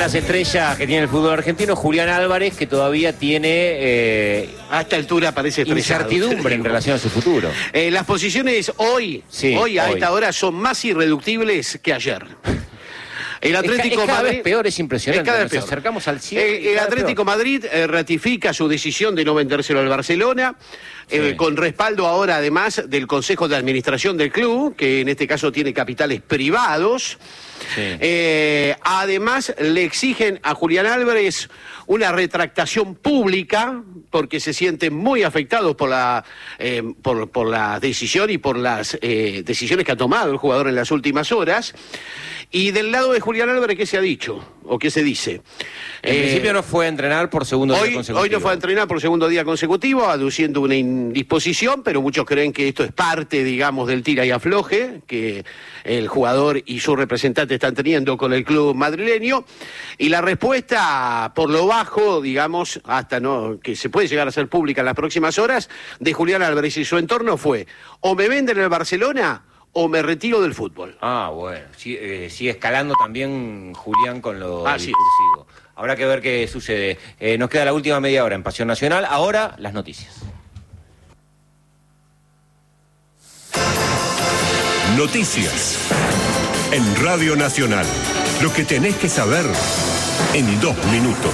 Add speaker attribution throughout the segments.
Speaker 1: las estrellas que tiene el fútbol argentino, Julián Álvarez, que todavía tiene
Speaker 2: a esta altura parece
Speaker 1: incertidumbre en relación a su futuro.
Speaker 2: Las posiciones hoy a esta hora son más irreductibles que ayer. El Atlético
Speaker 1: es cada
Speaker 2: Madrid
Speaker 1: vez peor, es impresionante.
Speaker 2: Nos
Speaker 1: acercamos al cielo.
Speaker 2: El Atlético Madrid ratifica su decisión de no vendérselo al Barcelona, con respaldo ahora además del Consejo de Administración del club, que en este caso tiene capitales privados. Además le exigen a Julián Álvarez una retractación pública porque se sienten muy afectados por la decisión y por las decisiones que ha tomado el jugador en las últimas horas. Y del lado de Julián Álvarez, ¿qué se ha dicho o qué se dice?
Speaker 1: En principio no fue a entrenar por segundo día consecutivo.
Speaker 2: Hoy no fue a entrenar por segundo día consecutivo, aduciendo una indisposición, pero muchos creen que esto es parte, digamos, del tira y afloje que el jugador y su representante están teniendo con el club madrileño. Y la respuesta, por lo bajo, digamos, hasta no que se puede llegar a ser pública en las próximas horas, de Julián Álvarez y su entorno fue: o me venden el Barcelona o me retiro del fútbol.
Speaker 1: Bueno, sigue escalando también Julián con lo discursivo. Habrá que ver qué sucede. Nos queda la última media hora en Pasión Nacional. Ahora, las noticias.
Speaker 3: Noticias en Radio Nacional. Lo que tenés que saber en 2 minutos.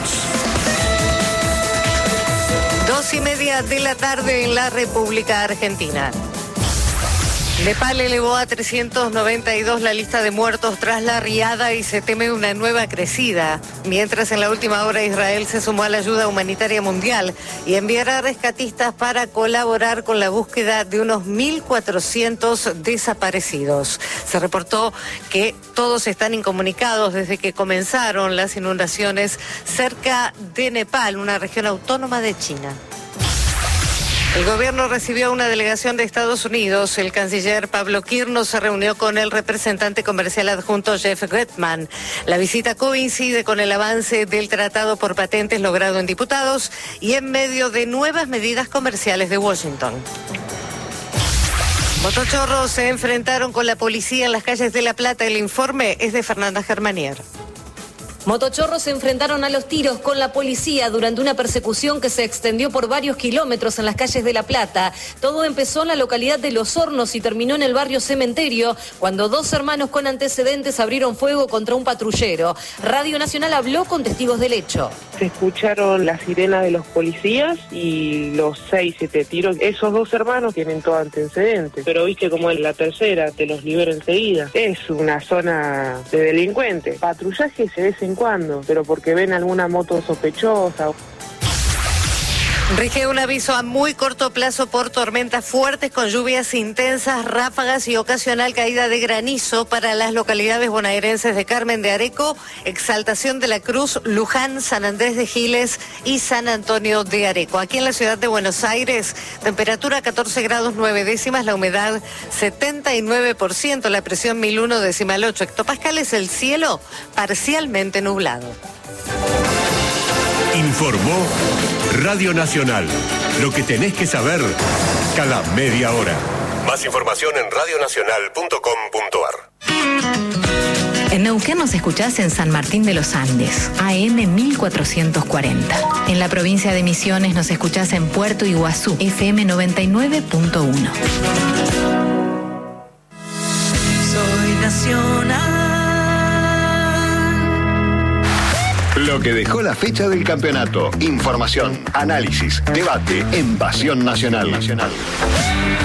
Speaker 4: 2:30 de la tarde en la República Argentina. Nepal elevó a 392 la lista de muertos tras la riada y se teme una nueva crecida. Mientras en la última hora Israel se sumó a la ayuda humanitaria mundial y enviará rescatistas para colaborar con la búsqueda de unos 1.400 desaparecidos. Se reportó que todos están incomunicados desde que comenzaron las inundaciones cerca de Nepal, una región autónoma de China. El gobierno recibió una delegación de Estados Unidos. El canciller Pablo Quirno se reunió con el representante comercial adjunto Jeff Getman. La visita coincide con el avance del tratado por patentes logrado en diputados y en medio de nuevas medidas comerciales de Washington. Motochorros se enfrentaron con la policía en las calles de La Plata. El informe es de Fernanda Germanier.
Speaker 5: Motochorros se enfrentaron a los tiros con la policía durante una persecución que se extendió por varios kilómetros en las calles de La Plata. Todo empezó en la localidad de Los Hornos y terminó en el barrio Cementerio, cuando 2 hermanos con antecedentes abrieron fuego contra un patrullero. Radio Nacional habló con testigos del hecho.
Speaker 6: Se escucharon las sirenas de los policías y los 6-7 tiros. Esos 2 hermanos tienen todo antecedentes, pero viste como es la tercera, te los libera enseguida. Es una zona de delincuentes. Patrullaje se ve en cuando, pero porque ven alguna moto sospechosa.
Speaker 4: Rige un aviso a muy corto plazo por tormentas fuertes con lluvias intensas, ráfagas y ocasional caída de granizo para las localidades bonaerenses de Carmen de Areco, Exaltación de la Cruz, Luján, San Andrés de Giles y San Antonio de Areco. Aquí en la ciudad de Buenos Aires, temperatura 14 grados 9 décimas, la humedad 79%, la presión 1001,8 hectopascales, el cielo parcialmente nublado.
Speaker 3: Informó Radio Nacional. Lo que tenés que saber cada media hora. Más información en radionacional.com.ar.
Speaker 7: En Neuquén nos escuchás en San Martín de los Andes, AM 1440. En la provincia de Misiones nos escuchás en Puerto Iguazú, FM 99.1.
Speaker 8: Soy nacional.
Speaker 9: Lo que dejó la fecha del campeonato. Información, análisis, debate en Pasión Nacional.